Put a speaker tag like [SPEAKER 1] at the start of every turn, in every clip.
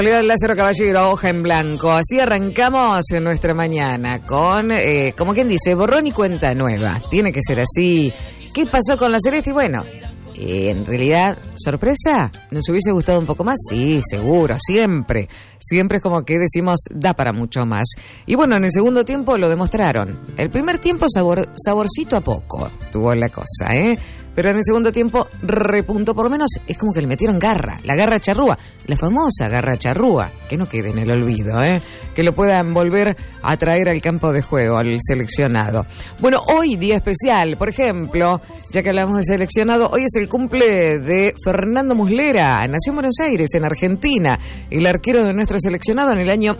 [SPEAKER 1] Soledad Lázaro Caballero, hoja en blanco. Así arrancamos en nuestra mañana con, como quien dice, borrón y cuenta nueva. Tiene que ser así. ¿Qué pasó con la Celeste? Y bueno, en realidad, ¿sorpresa? ¿Nos hubiese gustado un poco más? Sí, seguro, siempre. Siempre es como que decimos, da para mucho más. Y bueno, en el segundo tiempo lo demostraron. El primer tiempo saborcito a poco tuvo la cosa, ¿eh? Pero en el segundo tiempo repuntó, por lo menos es como que le metieron garra, la garra charrúa, la famosa garra charrúa, que no quede en el olvido, que lo puedan volver a traer al campo de juego, al seleccionado. Bueno, hoy día especial, por ejemplo, ya que hablamos de seleccionado, hoy es el cumple de Fernando Muslera, nació en Buenos Aires, en Argentina, el arquero de nuestro seleccionado en el año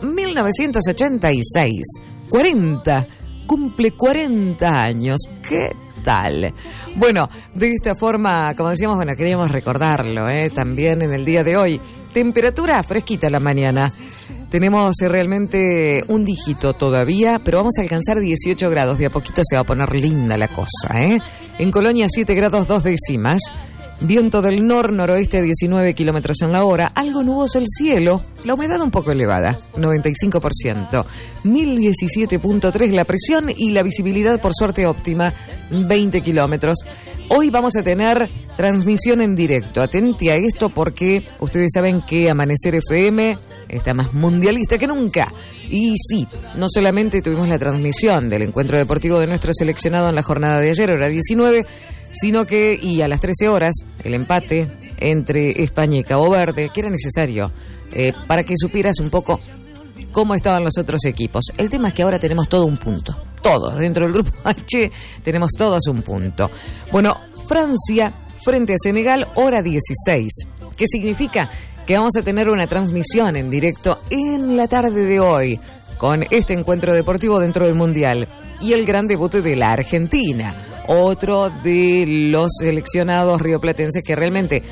[SPEAKER 1] 1986, cumple 40 años, ¿qué tal? Bueno, de esta forma, como decíamos, bueno, queríamos recordarlo, también en el día de hoy. Temperatura fresquita la mañana. Tenemos realmente un dígito todavía, pero vamos a alcanzar 18 grados. De a poquito se va a poner linda la cosa, En Colonia 7 grados 2 décimas. Viento del noroeste a 19 kilómetros en la hora. Algo nuboso el cielo. La humedad un poco elevada, 95%. 1017.3 la presión y la visibilidad por suerte óptima, 20 kilómetros. Hoy vamos a tener transmisión en directo. Atente a esto porque ustedes saben que Amanecer FM está más mundialista que nunca. Y sí, no solamente tuvimos la transmisión del encuentro deportivo de nuestro seleccionado en la jornada de ayer, hora 19, sino que, y a las 13 horas, el empate entre España y Cabo Verde, que era necesario para que supieras un poco cómo estaban los otros equipos. El tema es que ahora tenemos todo un punto. Todos, dentro del grupo H, tenemos todos un punto. Bueno, Francia frente a Senegal, hora 16. ¿Qué significa? Que vamos a tener una transmisión en directo en la tarde de hoy, con este encuentro deportivo dentro del Mundial. Y el gran debut de la Argentina. Otro de los seleccionados rioplatenses que realmente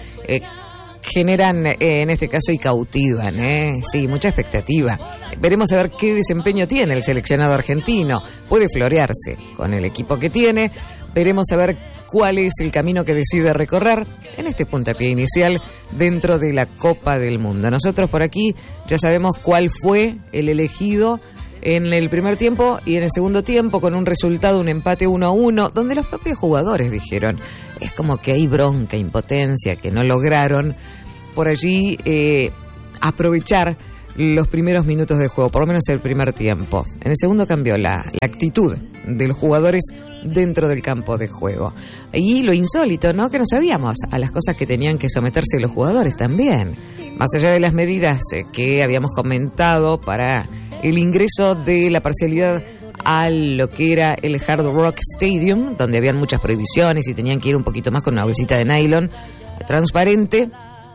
[SPEAKER 1] generan, en este caso, y cautivan, sí, mucha expectativa. Veremos a ver qué desempeño tiene el seleccionado argentino. Puede florearse con el equipo que tiene. Veremos a ver cuál es el camino que decide recorrer en este puntapié inicial dentro de la Copa del Mundo. Nosotros por aquí ya sabemos cuál fue el elegido en el primer tiempo y en el segundo tiempo, con un resultado, un empate 1-1, donde los propios jugadores dijeron, es como que hay bronca, impotencia, que no lograron por allí aprovechar los primeros minutos de juego, por lo menos el primer tiempo. En el segundo cambió la actitud de los jugadores dentro del campo de juego. Y lo insólito, ¿no? Que no sabíamos a las cosas que tenían que someterse los jugadores también. Más allá de las medidas que habíamos comentado para el ingreso de la parcialidad a lo que era el Hard Rock Stadium, donde habían muchas prohibiciones y tenían que ir un poquito más con una bolsita de nylon transparente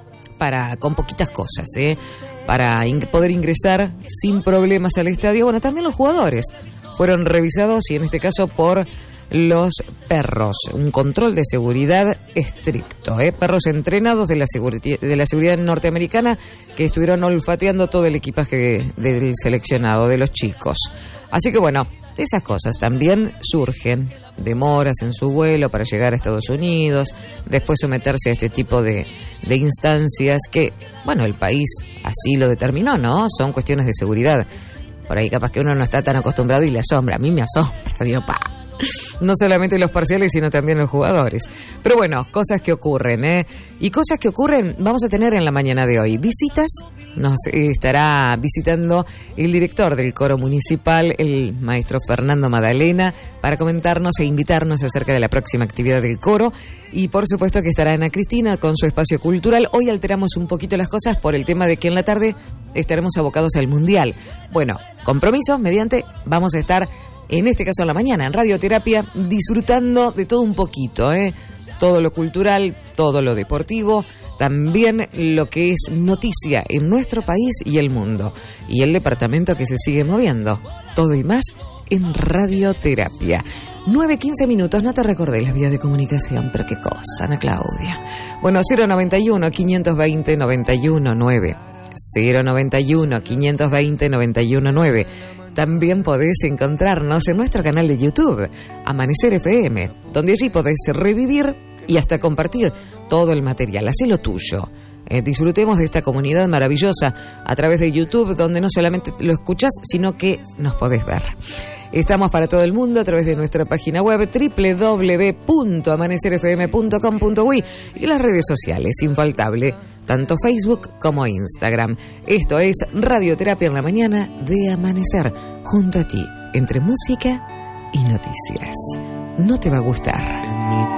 [SPEAKER 1] con poquitas cosas, para poder ingresar sin problemas al estadio. Bueno, también los jugadores fueron revisados y en este caso por los perros, un control de seguridad estricto, perros entrenados de la seguridad norteamericana que estuvieron olfateando todo el equipaje del seleccionado, de los chicos. Así que bueno, de esas cosas también surgen demoras en su vuelo para llegar a Estados Unidos, después someterse a este tipo de instancias que, bueno, el país así lo determinó, ¿no? Son cuestiones de seguridad. Por ahí capaz que uno no está tan acostumbrado y le asombra. A mí me asombra, digo, no solamente los parciales, sino también los jugadores. Pero bueno, cosas que ocurren, Y cosas que ocurren vamos a tener en la mañana de hoy. Visitas, nos estará visitando el director del coro municipal, el maestro Fernando Madalena, para comentarnos e invitarnos acerca de la próxima actividad del coro. Y por supuesto que estará Ana Cristina con su espacio cultural. Hoy alteramos un poquito las cosas por el tema de que en la tarde estaremos abocados al Mundial. Bueno, compromisos mediante, vamos a estar en este caso en la mañana, en Radioterapia, disfrutando de todo un poquito, todo lo cultural, todo lo deportivo, también lo que es noticia en nuestro país y el mundo, y el departamento que se sigue moviendo. Todo y más en Radioterapia. 9:15 minutos, no te recordé las vías de comunicación, pero qué cosa, Ana Claudia. Bueno, 091-520-919, 091-520-919. También podés encontrarnos en nuestro canal de YouTube, Amanecer FM, donde allí podés revivir y hasta compartir todo el material. Hacé lo tuyo. Disfrutemos de esta comunidad maravillosa a través de YouTube, donde no solamente lo escuchás, sino que nos podés ver. Estamos para todo el mundo a través de nuestra página web www.amanecerfm.com.uy y las redes sociales, infaltable, tanto Facebook como Instagram. Esto es Radioterapia en la Mañana de Amanecer, junto a ti, entre música y noticias. No te va a gustar.